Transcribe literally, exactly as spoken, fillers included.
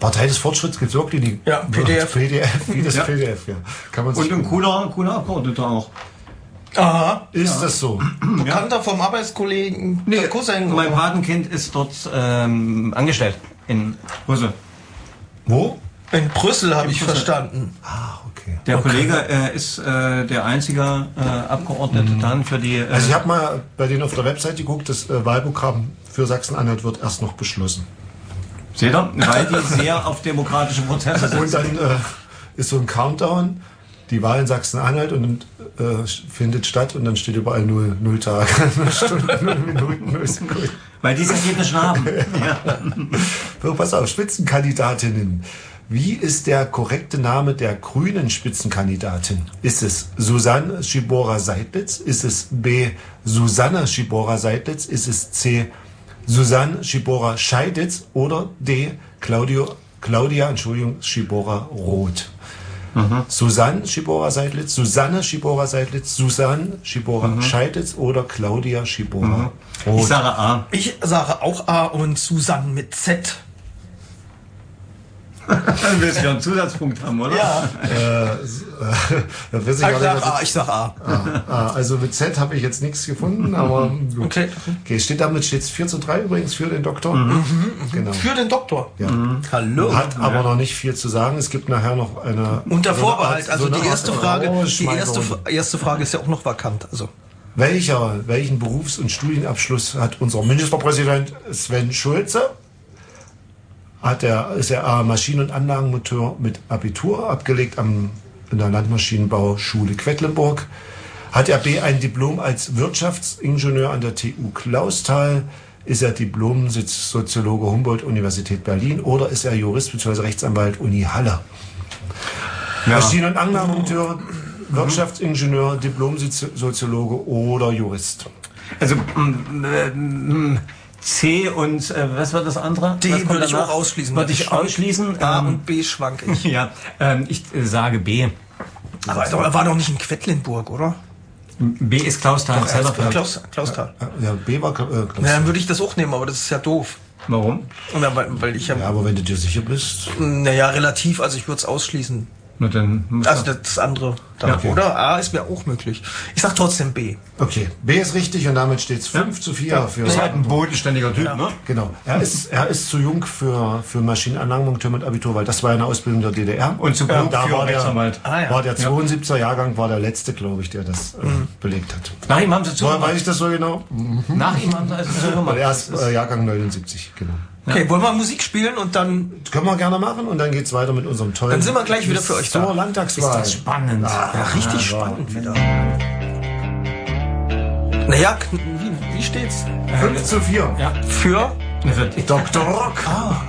Partei des Fortschritts gibt es wirklich die ja, P D F. P D F, wie das ja. P D F, ja. Kann man Und ein cooler, cooler Abgeordneter auch. Aha. Ist ja. das so? Bekannter ja. vom Arbeitskollegen. Nee, Cousin, mein Patenkind ist dort ähm, angestellt in Brüssel. Wo? In Brüssel habe ich Brüssel. verstanden. Ah, okay. Der okay. Kollege äh, ist äh, der einzige äh, Abgeordnete mhm. dann für die... Äh, also ich habe mal bei denen auf der Webseite geguckt, das äh, Wahlprogramm für Sachsen-Anhalt wird erst noch beschlossen. Seht ihr? Weil die sehr auf demokratische Prozesse sind. Und dann äh, ist so ein Countdown, die Wahl in Sachsen-Anhalt und äh, findet statt und dann steht überall null, null Tage, null Stunden, null Minuten, null Sekunden. Weil die das Ergebnis schon haben. Ja. So, pass auf, Spitzenkandidatinnen. Wie ist der korrekte Name der grünen Spitzenkandidatin? Ist es Susanne Schibora-Seidlitz? Ist es B. Susanne Schibora-Seidlitz? Ist es C. Susanne Schibora-Scheiditz? Oder D. Claudio, Claudia Entschuldigung, Schibora-Roth? Mhm. Susanne Schibora-Seidlitz, Susanne Schibora-Seidlitz, Susanne Schibora-Scheiditz mhm. oder Claudia Schibora-Roth? Mhm. Ich sage A. Ich sage auch A und Susanne mit Z. Dann willst du ja einen Zusatzpunkt haben, oder? Ja. Äh, äh, da weiß ich, Ich gar sag A, ich sag A. Ah, ah, also mit Z habe ich jetzt nichts gefunden, aber gut. Okay. Okay, steht damit steht es vier zu drei übrigens für den Doktor. Mhm. Genau. Für den Doktor. Ja. Mhm. Hallo. Hat aber noch nicht viel zu sagen. Es gibt nachher noch eine... Unter so Vorbehalt. eine Art, Also so die erste Art Frage, die Rausschmeißer- erste, erste Frage ist ja auch noch vakant. Also. Welcher, welchen Berufs- und Studienabschluss hat unser Ministerpräsident Sven Schulze? Hat er, ist er A, Maschinen- und Anlagenmonteur mit Abitur, abgelegt am, in der Landmaschinenbauschule Quedlinburg. Hat er B, ein Diplom als Wirtschaftsingenieur an der T U Clausthal? Ist er Diplom-Soziologe Humboldt-Universität Berlin? Oder ist er Jurist bzw. Rechtsanwalt Uni Halle? Ja. Maschinen- und Anlagenmonteur, Wirtschaftsingenieur, Diplom-Soziologe oder Jurist? Also, ähm, C und äh, was war das andere? D würde ich auch ausschließen. Würde ich ausschließen. A ähm, und B schwank ich. Ja, ähm, ich äh, sage B. Aber er war doch nicht in Quedlinburg, oder? B ist Klausthal. Doch, er ist Klaus, Klausthal. Ja, B war äh, Klausthal. Na, dann würde ich das auch nehmen, aber das ist ja doof. Warum? Na, weil, weil ich ja, ja, aber wenn du dir sicher bist. Naja, relativ, also ich würde es ausschließen. Na, dann also das andere, dann, ja, okay. Oder? A ist mir auch möglich. Ich sag trotzdem B. Okay, B ist richtig und damit steht es fünf ja. zu vier ja. für... Das ist halt ein bodenständiger Typ, ja. ne? Genau. Er ist, er ist zu jung für, für Maschinenanlagenmonteur mit Abitur, weil das war eine Ausbildung der D D R. Und zu ja, klug da für war der, Rechtsanwalt. ah, ja. war der zweiundsiebziger Jahrgang, war der letzte, glaube ich, der das äh, mhm. belegt hat. Nach ihm haben sie zu. Woher weiß ich das so genau? Mhm. Nach ihm haben sie also so gemacht. Er ist äh, Jahrgang neunundsiebzig, genau. Okay, ja. Wollen wir Musik spielen und dann... Das können wir gerne machen und dann geht's weiter mit unserem tollen... Dann sind wir gleich wieder für euch da. Zur Landtagswahl. Ist das spannend. Ah, ja, richtig ja, spannend wieder. Naja, wie, wie steht's? fünf zu vier. Ja. Für? Doktor Rock. Ah.